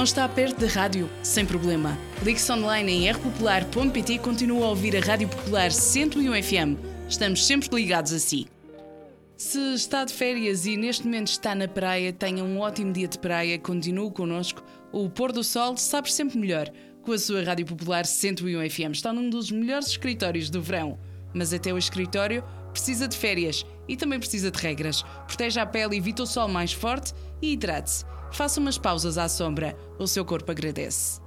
está perto da rádio? Sem problema. Ligue-se online em rpopular.pt e continua a ouvir a Rádio Popular 101 FM. Estamos sempre ligados a si. Se está de férias e neste momento está na praia, tenha um ótimo dia de praia, continue connosco. O pôr do sol sabe sempre melhor. Com a sua Rádio Popular 101 FM está num dos melhores escritórios do verão. Mas até o escritório precisa de férias e também precisa de regras. Proteja a pele, evite o sol mais forte e hidrate-se. Faça umas pausas à sombra. O seu corpo agradece.